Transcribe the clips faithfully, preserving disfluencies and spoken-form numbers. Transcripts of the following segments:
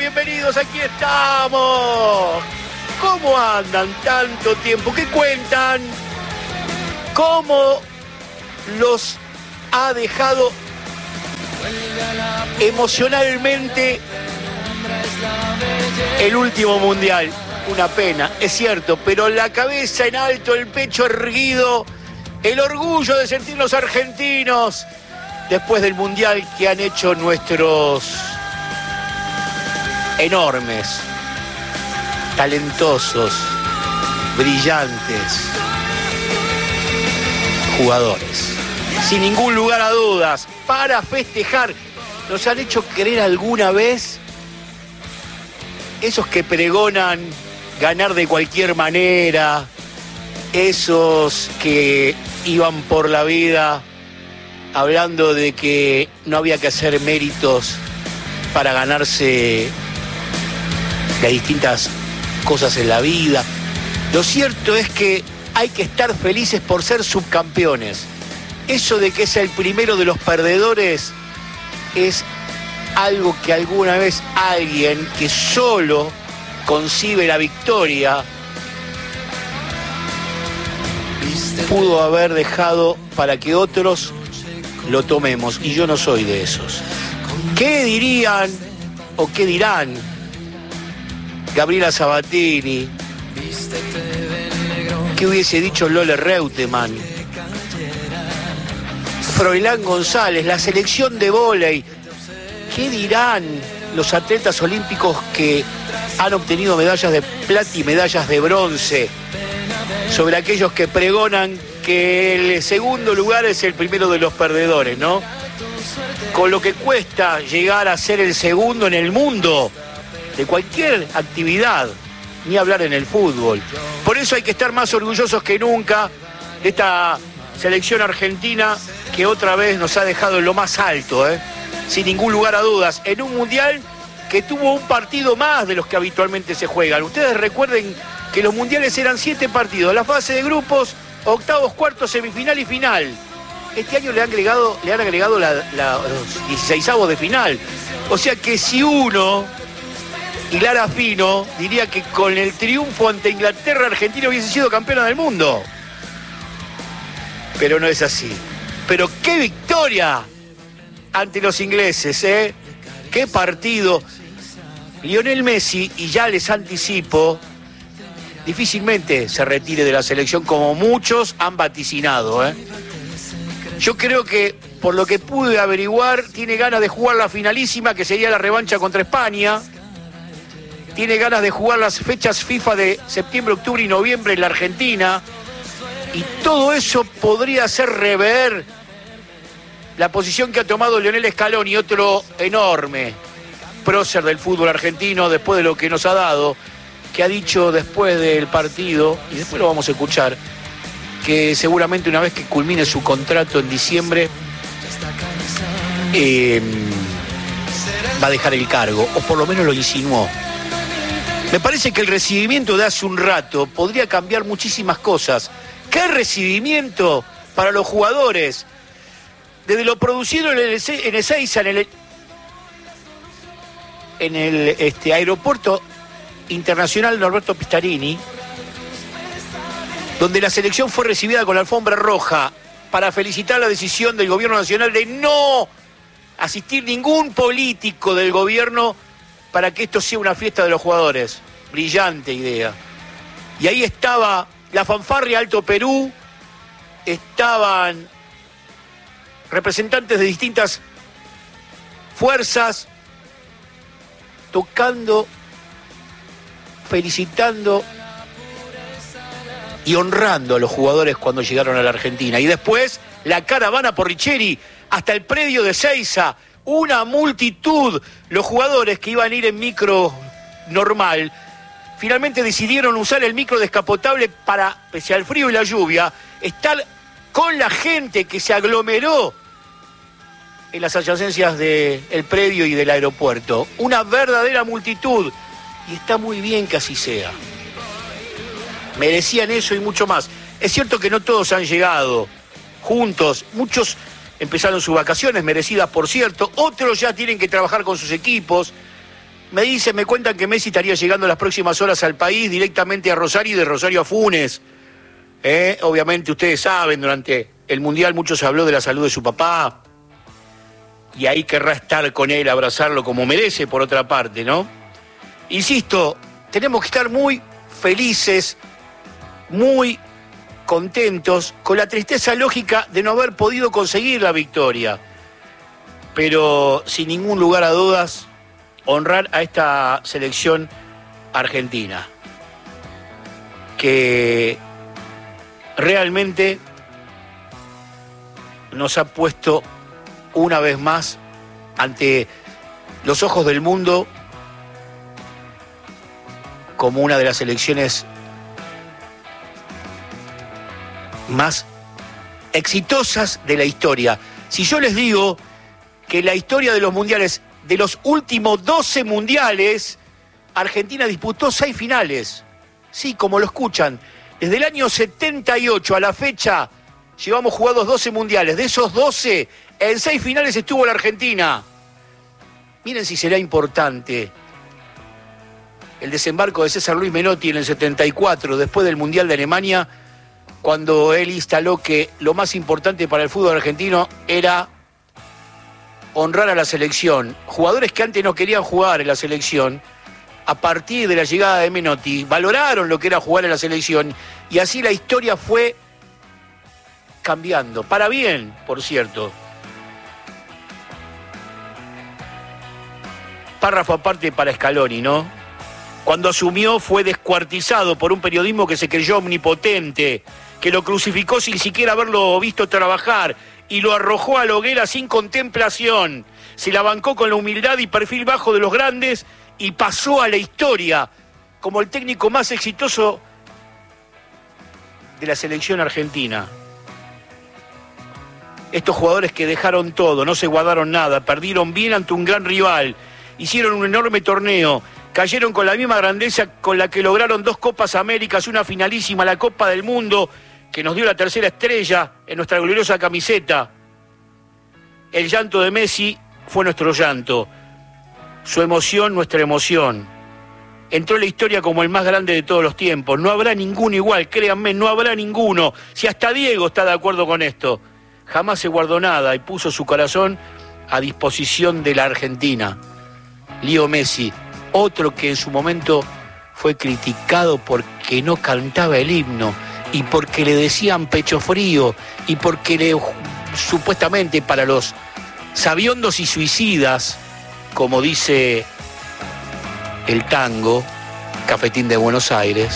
bienvenidos, aquí estamos. ¿Cómo andan tanto tiempo? ¿Qué cuentan? ¿Cómo los ha dejado emocionalmente el último mundial? Una pena, es cierto, pero la cabeza en alto, el pecho erguido, el orgullo de sentirnos argentinos después del mundial que han hecho nuestros enormes, talentosos, brillantes jugadores. Sin ningún lugar a dudas, para festejar, nos han hecho creer alguna vez esos que pregonan ganar de cualquier manera, esos que iban por la vida hablando de que no había que hacer méritos para ganarse las distintas cosas en la vida. Lo cierto es que hay que estar felices por ser subcampeones. Eso de que es el primero de los perdedores es algo que alguna vez alguien que solo concibe la victoria pudo haber dejado para que otros lo tomemos, y yo no soy de esos. ¿Qué dirían o qué dirán Gabriela Sabatini? ¿Qué hubiese dicho Lola Reutemann? Froilán González, la selección de vóley. ¿Qué dirán los atletas olímpicos que han obtenido medallas de plata y medallas de bronce sobre aquellos que pregonan que el segundo lugar es el primero de los perdedores, ¿no? Con lo que cuesta llegar a ser el segundo en el mundo de cualquier actividad, ni hablar en el fútbol. Por eso hay que estar más orgullosos que nunca de esta selección argentina que otra vez nos ha dejado en lo más alto, ¿eh? Sin ningún lugar a dudas, en un mundial que tuvo un partido más de los que habitualmente se juegan. Ustedes recuerden que los mundiales eran siete partidos, la fase de grupos, octavos, cuartos, semifinal y final. Este año le han agregado, le han agregado la, la, los dieciseisavos de final. O sea que si uno hilara fino, diría que con el triunfo ante Inglaterra, Argentina hubiese sido campeona del mundo. Pero no es así. Pero qué victoria ante los ingleses, ¿eh? Qué partido. Lionel Messi, y ya les anticipo, difícilmente se retire de la selección como muchos han vaticinado, ¿eh? Yo creo que, por lo que pude averiguar, tiene ganas de jugar la finalísima, que sería la revancha contra España. Tiene ganas de jugar las fechas FIFA de septiembre, octubre y noviembre en la Argentina. Y todo eso podría hacer rever la posición que ha tomado Lionel Scaloni, otro enorme prócer del fútbol argentino, después de lo que nos ha dado, que ha dicho después del partido, y después lo vamos a escuchar, que seguramente una vez que culmine su contrato en diciembre, eh, va a dejar el cargo, o por lo menos lo insinuó. Me parece que el recibimiento de hace un rato podría cambiar muchísimas cosas. ¿Qué recibimiento para los jugadores? Desde lo producido en el, en Ezeiza, en el, en el este, aeropuerto internacional Norberto Pistarini, donde la selección fue recibida con la alfombra roja para felicitar la decisión del gobierno nacional de no asistir ningún político del gobierno para que esto sea una fiesta de los jugadores. Brillante idea. Y ahí estaba la fanfarria Alto Perú, estaban representantes de distintas fuerzas tocando, felicitando y honrando a los jugadores cuando llegaron a la Argentina. Y después la caravana Porricheri hasta el predio de Ezeiza, una multitud. Los jugadores que iban a ir en micro normal finalmente decidieron usar el micro descapotable para, pese al frío y la lluvia, estar con la gente que se aglomeró en las adyacencias del predio y del aeropuerto. Una verdadera multitud. Y está muy bien que así sea. Merecían eso y mucho más. Es cierto que no todos han llegado juntos. Muchos empezaron sus vacaciones, merecidas por cierto. Otros ya tienen que trabajar con sus equipos. Me dicen, me cuentan que Messi estaría llegando en las próximas horas al país, directamente a Rosario y de Rosario a Funes. ¿Eh? Obviamente ustedes saben, durante el Mundial mucho se habló de la salud de su papá. Y ahí querrá estar con él, abrazarlo como merece, por otra parte, ¿no? Insisto, tenemos que estar muy felices, muy contentos, con la tristeza lógica de no haber podido conseguir la victoria. Pero sin ningún lugar a dudas, honrar a esta selección argentina, que realmente nos ha puesto una vez más ante los ojos del mundo como una de las selecciones más exitosas de la historia. Si yo les digo que la historia de los mundiales, de los últimos doce mundiales, Argentina disputó seis finales. Sí, como lo escuchan. Desde el año setenta y ocho a la fecha llevamos jugados doce mundiales. De esos doce, en seis finales estuvo la Argentina. Miren si será importante el desembarco de César Luis Menotti en el setenta y cuatro, después del Mundial de Alemania, cuando él instaló que lo más importante para el fútbol argentino era honrar a la selección. Jugadores que antes no querían jugar en la selección, a partir de la llegada de Menotti, valoraron lo que era jugar en la selección, y así la historia fue cambiando, para bien, por cierto. Párrafo aparte para Scaloni, ¿no? Cuando asumió fue descuartizado por un periodismo que se creyó omnipotente, que lo crucificó sin siquiera haberlo visto trabajar y lo arrojó a la hoguera sin contemplación. Se la bancó con la humildad y perfil bajo de los grandes y pasó a la historia como el técnico más exitoso de la selección argentina. Estos jugadores que dejaron todo, no se guardaron nada, perdieron bien ante un gran rival, hicieron un enorme torneo, cayeron con la misma grandeza con la que lograron dos Copas Américas, una finalísima, la Copa del Mundo, que nos dio la tercera estrella en nuestra gloriosa camiseta. El llanto de Messi fue nuestro llanto, su emoción nuestra emoción. Entró en la historia como el más grande de todos los tiempos. No habrá ninguno igual, créanme, no habrá ninguno. Si hasta Diego está de acuerdo con esto. Jamás se guardó nada y puso su corazón a disposición de la Argentina. Leo Messi, otro que en su momento fue criticado porque no cantaba el himno y porque le decían pecho frío y porque le, supuestamente para los sabiondos y suicidas, como dice el tango, Cafetín de Buenos Aires,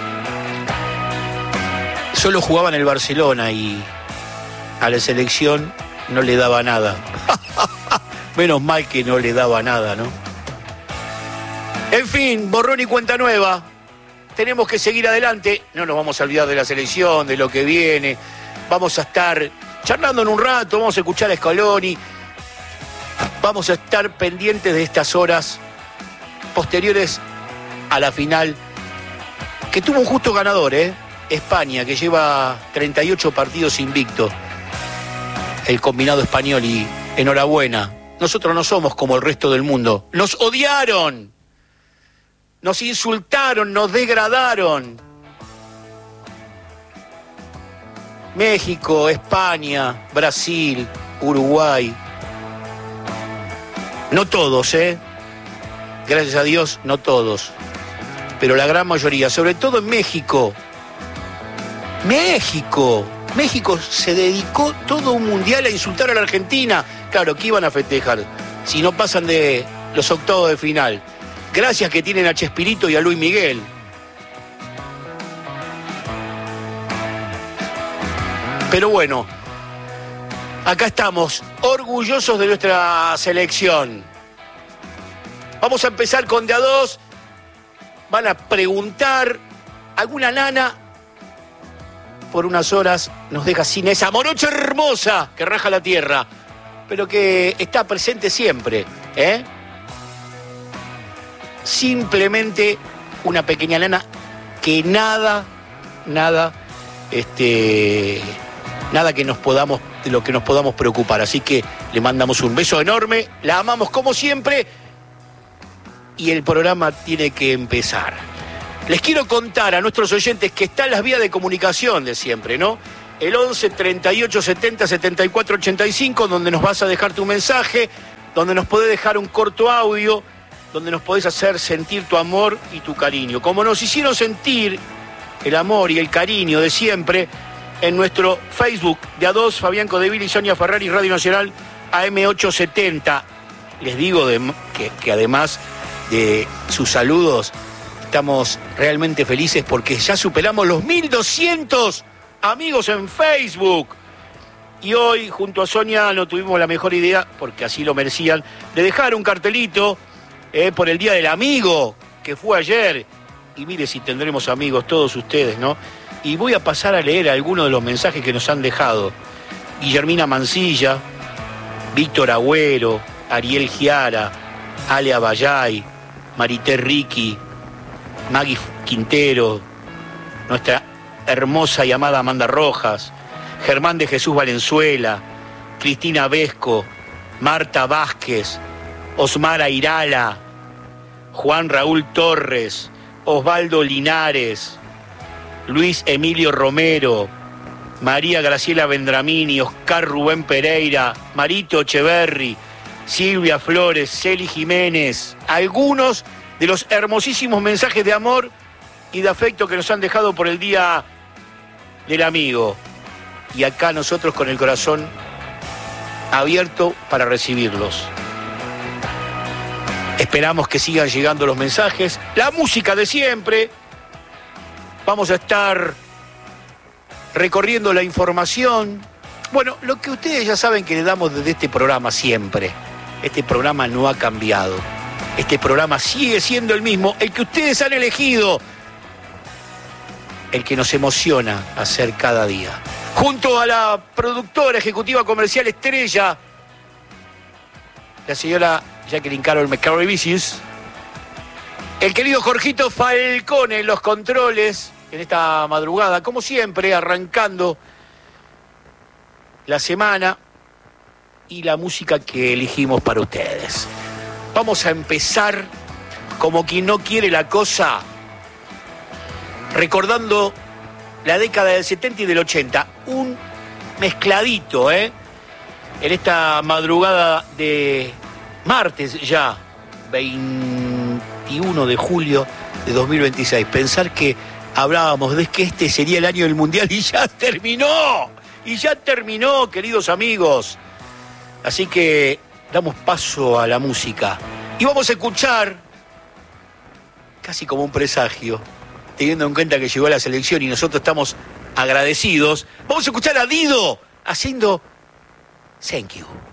solo jugaba en el Barcelona y a la selección no le daba nada. Menos mal que no le daba nada, ¿no? En fin, borrón y cuenta nueva. Tenemos que seguir adelante. No nos vamos a olvidar de la selección, de lo que viene. Vamos a estar charlando en un rato, vamos a escuchar a Scaloni. Vamos a estar pendientes de estas horas posteriores a la final, que tuvo un justo ganador, ¿eh? España, que lleva treinta y ocho partidos invicto. El combinado español, y enhorabuena. Nosotros no somos como el resto del mundo. Nos odiaron, nos insultaron, nos degradaron. México, España, Brasil, Uruguay. No todos, ¿eh? Gracias a Dios, no todos. Pero la gran mayoría, sobre todo en México. México. México se dedicó todo un mundial a insultar a la Argentina. Claro, ¿qué iban a festejar si no pasan de los octavos de final? Gracias que tienen a Chespirito y a Luis Miguel. Pero bueno, acá estamos, orgullosos de nuestra selección. Vamos a empezar con de a dos. Van a preguntar, alguna nana por unas horas nos deja sin esa morocha hermosa que raja la tierra, pero que está presente siempre, ¿eh? Simplemente una pequeña nana que nada, nada, este, nada que nos podamos, de lo que nos podamos preocupar. Así que le mandamos un beso enorme, la amamos como siempre y el programa tiene que empezar. Les quiero contar a nuestros oyentes que están las vías de comunicación de siempre, ¿no? El once, treinta y ocho, setenta, setenta y cuatro, ochenta y cinco, donde nos vas a dejar tu mensaje, donde nos podés dejar un corto audio, donde nos podés hacer sentir tu amor y tu cariño. Como nos hicieron sentir el amor y el cariño de siempre en nuestro Facebook de A dos, Fabián Codeville y Sonia Ferrari, Radio Nacional A M ochocientos setenta. Les digo de, que, que además de sus saludos, estamos realmente felices porque ya superamos los mil doscientos amigos en Facebook. Y hoy, junto a Sonia, no tuvimos la mejor idea, porque así lo merecían, de dejar un cartelito eh, por el Día del Amigo, que fue ayer. Y mire si tendremos amigos todos ustedes, ¿no? Y voy a pasar a leer algunos de los mensajes que nos han dejado. Guillermina Mancilla, Víctor Agüero, Ariel Giara, Ale Abayay, Marité Ricky, Maggie Quintero, nuestra hermosa y amada Amanda Rojas, Germán de Jesús Valenzuela, Cristina Vesco, Marta Vázquez, Osmara Irala, Juan Raúl Torres, Osvaldo Linares, Luis Emilio Romero, María Graciela Vendramini, Oscar Rubén Pereira, Marito Echeverri, Silvia Flores, Celi Jiménez, algunos de los hermosísimos mensajes de amor y de afecto que nos han dejado por el Día del Amigo. Y acá nosotros con el corazón abierto para recibirlos. Esperamos que sigan llegando los mensajes, la música de siempre. Vamos a estar recorriendo la información. Bueno, lo que ustedes ya saben que le damos desde este programa siempre. Este programa no ha cambiado. Este programa sigue siendo el mismo, el que ustedes han elegido, el que nos emociona hacer cada día. Junto a la productora ejecutiva comercial estrella, la señora Jacqueline Carol McCarry-Vicious, el querido Jorgito Falcone en los controles en esta madrugada, como siempre, arrancando la semana y la música que elegimos para ustedes. Vamos a empezar como quien no quiere la cosa, recordando la década del setenta y del ochenta, un mezcladito, ¿eh? En esta madrugada de martes ya, veintiuno de julio de dos mil veintiséis. Pensar que hablábamos de que este sería el año del Mundial y ya terminó, y ya terminó, queridos amigos. Así que damos paso a la música y vamos a escuchar, casi como un presagio, teniendo en cuenta que llegó la selección y nosotros estamos agradecidos, vamos a escuchar a Dido haciendo Thank You.